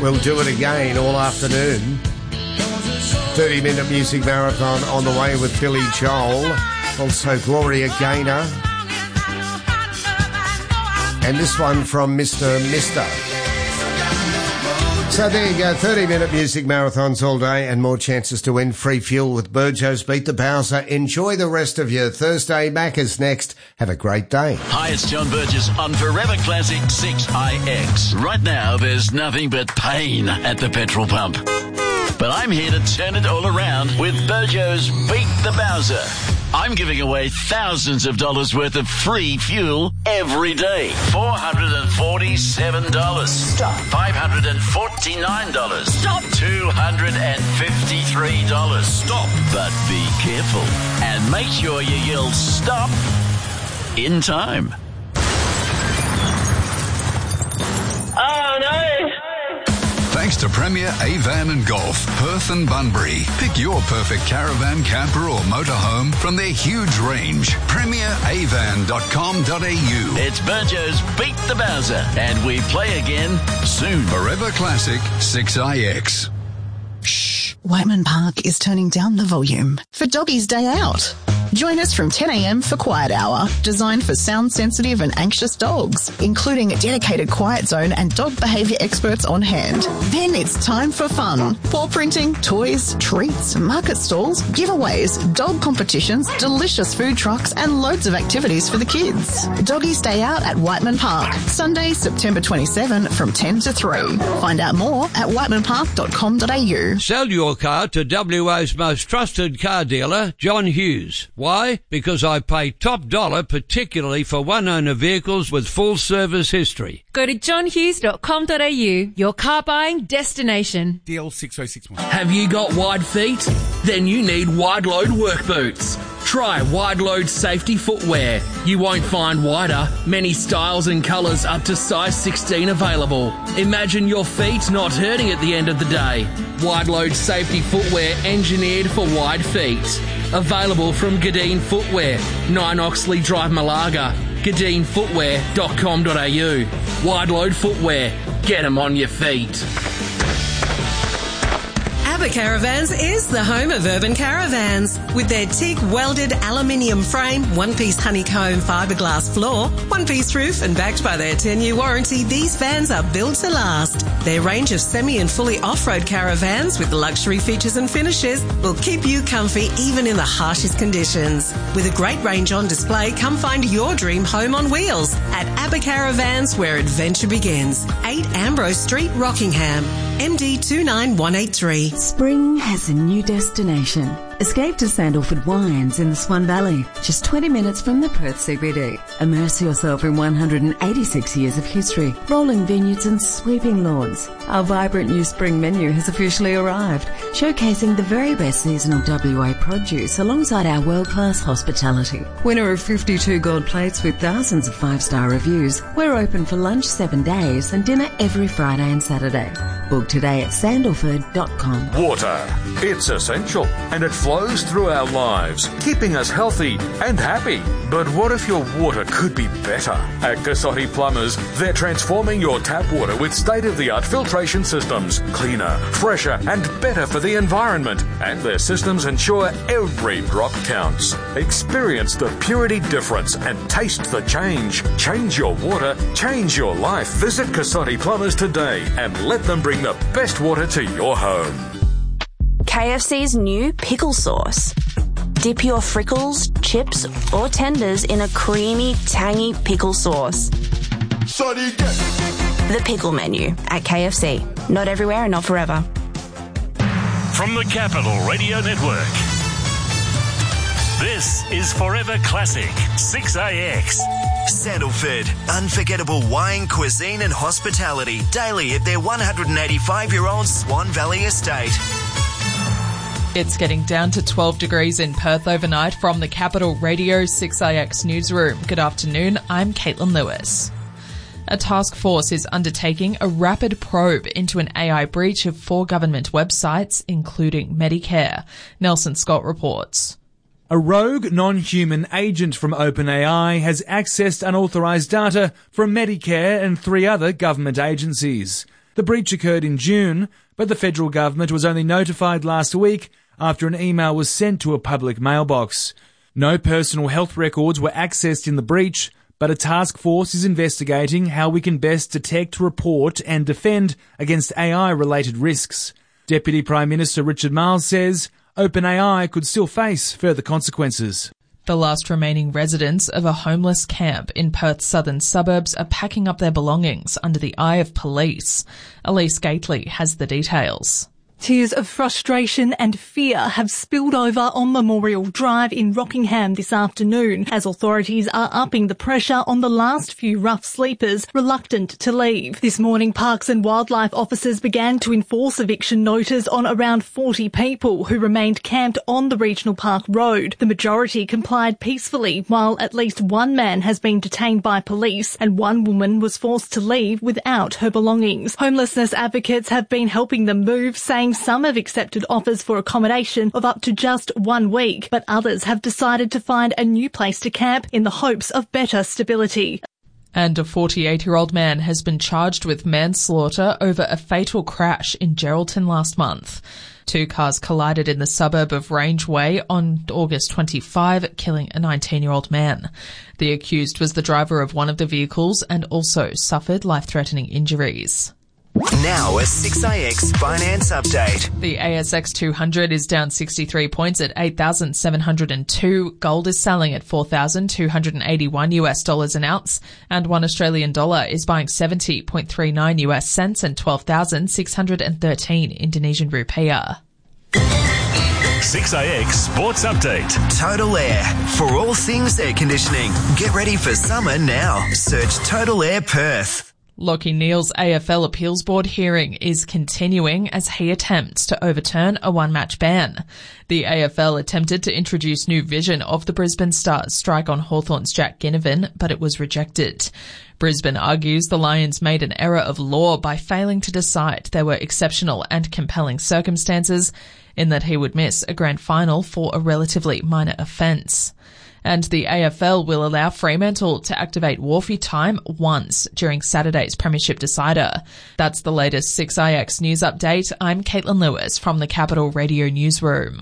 We'll do it again all afternoon. 30-minute music marathon on the way with Billy Joel. Also Gloria Gaynor. And this one from Mr. Mister. So there you go, 30-minute music marathons all day and more chances to win free fuel with Burjo's Beat the Bowser. Enjoy the rest of your Thursday. Macca's next. Have a great day. Hi, it's John Burgess on Forever Classic 6IX. Right now, there's nothing but pain at the petrol pump. But I'm here to turn it all around with Burjo's Beat the Bowser. I'm giving away thousands of dollars worth of free fuel every day. $447. Stop. $549. Stop. $253. Stop. But be careful and make sure you yell stop in time. Oh, no. Thanks to Premier Avan and Golf, Perth and Bunbury. Pick your perfect caravan, camper or motorhome from their huge range. PremierAvan.com.au. It's Burjo's Beat the Bowser, and we play again soon. Forever Classic 6IX. Shh. Whiteman Park is turning down the volume for Doggy's Day Out. Join us from 10 a.m. for Quiet Hour, designed for sound-sensitive and anxious dogs, including a dedicated quiet zone and dog behaviour experts on hand. Then it's time for fun. Paw printing, toys, treats, market stalls, giveaways, dog competitions, delicious food trucks and loads of activities for the kids. Doggies Day Out at Whiteman Park, Sunday, September 27 from 10 to 3. Find out more at whitemanpark.com.au. Sell your car to WA's most trusted car dealer, John Hughes. Why? Because I pay top dollar, particularly for one-owner vehicles with full service history. Go to johnhughes.com.au, your car buying destination. DL 6061. Have you got wide feet? Then you need wide load work boots. Try Wide Load Safety Footwear. You won't find wider, many styles and colours up to size 16 available. Imagine your feet not hurting at the end of the day. Wide Load Safety Footwear engineered for wide feet. Available from Gadeen Footwear, 9 Oxley Drive, Malaga. GadeenFootwear.com.au. Wide Load Footwear. Get them on your feet. ABBA Caravans is the home of urban caravans. With their TIG welded aluminium frame, one-piece honeycomb fiberglass floor, one-piece roof and backed by their 10-year warranty, these vans are built to last. Their range of semi and fully off-road caravans with luxury features and finishes will keep you comfy even in the harshest conditions. With a great range on display, come find your dream home on wheels at ABBA Caravans, where adventure begins. 8 Ambrose Street, Rockingham, MD 29183. Spring has a new destination. Escape to Sandalford Wines in the Swan Valley, just 20 minutes from the Perth CBD. Immerse yourself in 186 years of history, rolling vineyards and sweeping lawns. Our vibrant new spring menu has officially arrived, showcasing the very best seasonal WA produce alongside our world-class hospitality. Winner of 52 gold plates with thousands of 5-star reviews, we're open for lunch 7 days and dinner every Friday and Saturday. Book today at sandalford.com. Water. It's essential and it flows through our lives, keeping us healthy and happy. But what if your water could be better? At Cassotti Plumbers, they're transforming your tap water with state-of-the-art filtration systems. Cleaner, fresher and better for the environment. And their systems ensure every drop counts. Experience the purity difference and taste the change. Change your water, change your life. Visit Cassotti Plumbers today and let them bring the best water to your home. KFC's new pickle sauce. Dip your frickles, chips or tenders in a creamy, tangy pickle sauce. The pickle menu at KFC. Not everywhere and not forever. From the Capital Radio Network, this is Forever Classic 6AX. Sandalford, unforgettable wine, cuisine and hospitality daily at their 185-year-old Swan Valley estate. It's getting down to 12 degrees in Perth overnight from the Capital Radio 6IX newsroom. Good afternoon, I'm Caitlin Lewis. A task force is undertaking a rapid probe into an AI breach of 4 government websites, including Medicare. Nelson Scott reports. A rogue non-human agent from OpenAI has accessed unauthorised data from Medicare and 3 other government agencies. The breach occurred in June, but the federal government was only notified last week after an email was sent to a public mailbox. No personal health records were accessed in the breach, but a task force is investigating how we can best detect, report and defend against AI-related risks. Deputy Prime Minister Richard Marles says OpenAI could still face further consequences. The last remaining residents of a homeless camp in Perth's southern suburbs are packing up their belongings under the eye of police. Elise Gately has the details. Tears of frustration and fear have spilled over on Memorial Drive in Rockingham this afternoon as authorities are upping the pressure on the last few rough sleepers reluctant to leave. This morning, Parks and Wildlife officers began to enforce eviction notice on around 40 people who remained camped on the Regional Park Road. The majority complied peacefully, while at least one man has been detained by police and one woman was forced to leave without her belongings. Homelessness advocates have been helping them move, saying some have accepted offers for accommodation of up to just 1 week, but others have decided to find a new place to camp in the hopes of better stability. And a 48-year-old man has been charged with manslaughter over a fatal crash in Geraldton last month. 2 cars collided in the suburb of Rangeway on August 25, killing a 19-year-old man. The accused was the driver of one of the vehicles and also suffered life-threatening injuries. Now a 6IX finance update. The ASX 200 is down 63 points at 8,702. Gold is selling at $4,281 an ounce, and $1 Australian dollar is buying 70.39 US cents and 12,613 Indonesian rupiah. 6IX Sports Update. Total Air. For all things air conditioning. Get ready for summer now. Search Total Air Perth. Lachie Neale's AFL Appeals Board hearing is continuing as he attempts to overturn a one-match ban. The AFL attempted to introduce new vision of the Brisbane Stars' strike on Hawthorn's Jack Ginnivan, but it was rejected. Brisbane argues the Lions made an error of law by failing to decide there were exceptional and compelling circumstances in that he would miss a grand final for a relatively minor offence. And the AFL will allow Fremantle to activate Wharfie time once during Saturday's Premiership decider. That's the latest 6IX news update. I'm Caitlin Lewis from the Capital Radio Newsroom.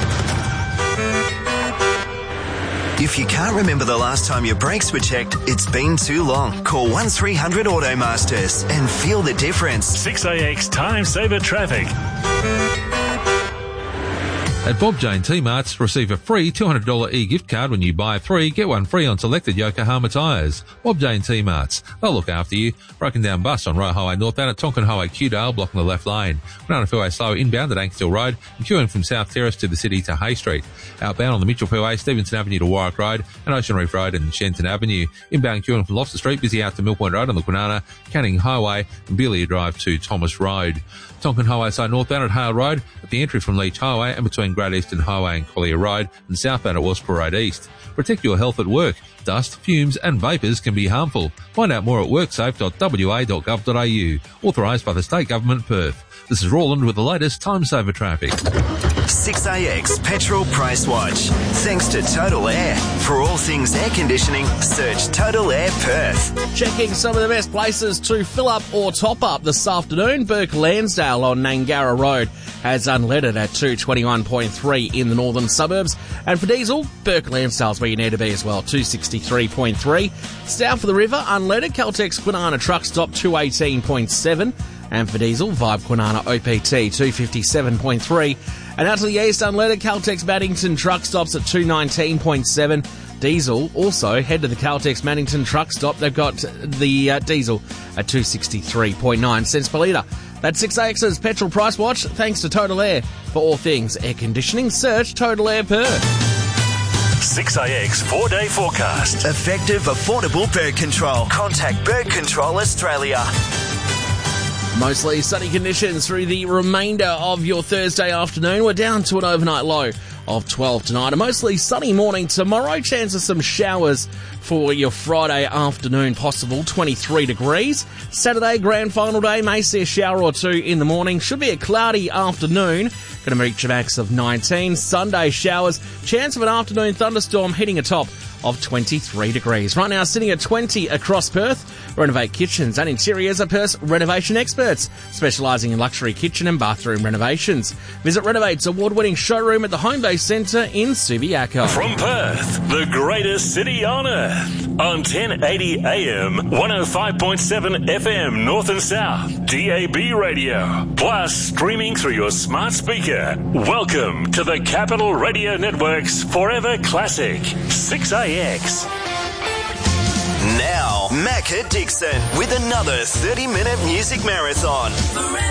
If you can't remember the last time your brakes were checked, it's been too long. Call 1300 Automasters and feel the difference. 6IX Time Saver Traffic. At Bob Jane T-Marts, receive a free $200 e-gift card when you buy 3, get 1 free on selected Yokohama tyres. Bob Jane T-Marts. They'll look after you. Broken down bus on Royal Highway northbound at Tonkin Highway Qdale, blocking the left lane. Banana Freeway slow inbound at Ankershill Road and queuing from South Terrace to the city to Hay Street. Outbound on the Mitchell Freeway, Stevenson Avenue to Warwick Road and Ocean Reef Road and Shenton Avenue. Inbound queuing from Lobster Street, busy out to Mill Point Road on the Kwinana, Canning Highway and Beeliar Drive to Thomas Road. Tonkin Highway side northbound at Hale Road, at the entry from Leach Highway and between Great Eastern Highway and Collier Road, and southbound at Westport Road East. Protect your health at work. Dust, fumes and vapours can be harmful. Find out more at worksafe.wa.gov.au. Authorised by the State Government, Perth. This is Roland with the latest Time Saver traffic. 6IX Petrol Price Watch. Thanks to Total Air. For all things air conditioning, search Total Air Perth. Checking some of the best places to fill up or top up this afternoon. Burke Lansdale on Nangara Road has unleaded at 221.3 in the northern suburbs. And for diesel, Burke Lansdale's where you need to be as well, 263.3. South of the river, unleaded, Caltex Kwinana truck stop 218.7. And for diesel, Vibe Kwinana OPT 257.3. And out to the east, unleaded, Caltex Maddington truck stops at 219.7. Diesel, also head to the Caltex Maddington truck stop. They've got the diesel at 263.9 cents per litre. That's 6AX's Petrol Price Watch, thanks to Total Air. For all things air conditioning, search Total Air Perth. 6IX 4-day forecast. Effective, affordable bird control. Contact Bird Control Australia. Mostly sunny conditions through the remainder of your Thursday afternoon. We're down to an overnight low of 12 tonight. A mostly sunny morning tomorrow. Chance of some showers for your Friday afternoon, possible 23 degrees. Saturday, grand final day, may see a shower or two in the morning. Should be a cloudy afternoon, going to reach a max of 19. Sunday, showers, chance of an afternoon thunderstorm hitting a top of 23 degrees. Right now, sitting at 20 across Perth. Renovate Kitchens and Interiors are Perth's renovation experts, specialising in luxury kitchen and bathroom renovations. Visit Renovate's award-winning showroom at the Homebase Centre in Subiaco. From Perth, the greatest city on earth, on 1080 AM, 105.7 FM North and South, DAB radio, plus streaming through your smart speaker. Welcome to the Capital Radio Network's Forever Classic, 6AX. Now, Macca Dixon with another 30-minute music marathon.